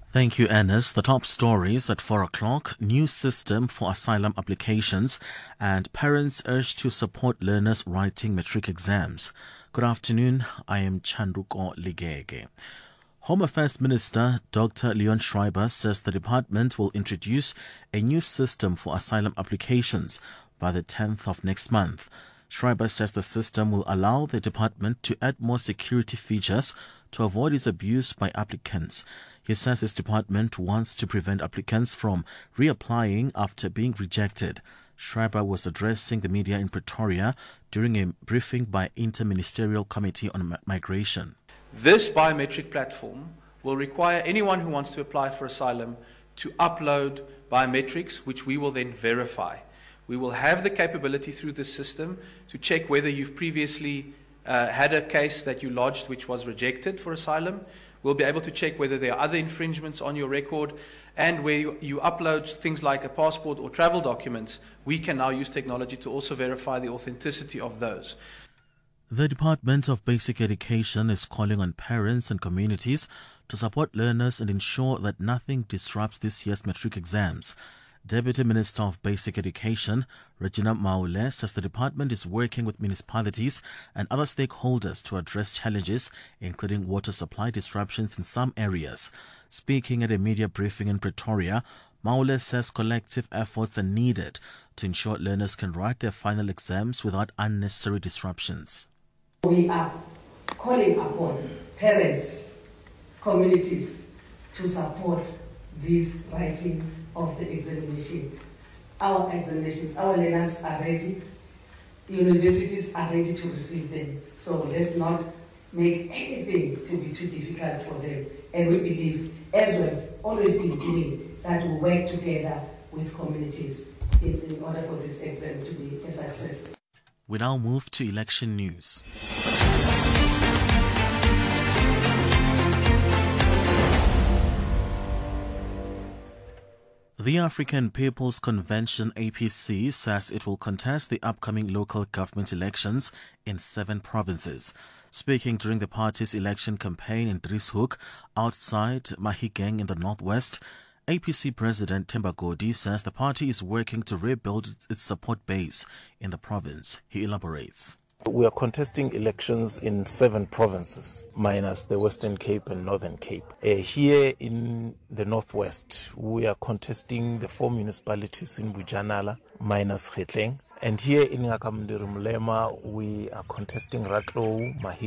Thank you, Ernest. The top stories at 4 o'clock, new system for asylum applications, and parents urged to support learners writing matric exams. Good afternoon, I am Chanduko Ligege. Home Affairs Minister Dr. Leon Schreiber says the department will introduce a new system for asylum applications by the 10th of next month. Schreiber says the system will allow the department to add more security features to avoid its abuse by applicants. He says his department wants to prevent applicants from reapplying after being rejected. Schreiber was addressing the media in Pretoria during a briefing by Interministerial Committee on Migration. This biometric platform will require anyone who wants to apply for asylum to upload biometrics, which we will then verify. We will have the capability through this system to check whether you've previously had a case that you lodged which was rejected for asylum. We'll be able to check whether there are other infringements on your record, and where you upload things like a passport or travel documents, we can now use technology to also verify the authenticity of those. The Department of Basic Education is calling on parents and communities to support learners and ensure that nothing disrupts this year's matric exams. Deputy Minister of Basic Education, Regina Maule, says the department is working with municipalities and other stakeholders to address challenges, including water supply disruptions in some areas. Speaking at a media briefing in Pretoria, Maule says collective efforts are needed to ensure learners can write their final exams without unnecessary disruptions. We are calling upon parents, communities to support this writing of the examination. Our examinations, our learners are ready, universities are ready to receive them. So let's not make anything to be too difficult for them. And we believe, as we've always been doing, that we work together with communities in order for this exam to be a success. We now move to election news. The African People's Convention APC says it will contest the upcoming local government elections in 7 provinces. Speaking during the party's election campaign in Driehoek outside Mahikeng in the northwest, APC President Themba Godi says the party is working to rebuild its support base in the province. He elaborates. We are contesting elections in 7 provinces, minus the Western Cape and Northern Cape. Here in the northwest, we are contesting the 4 municipalities in Bujanala, minus Gauteng. And here in Ngaka Mndirimlema, we are contesting Ratlou, Mahikeng,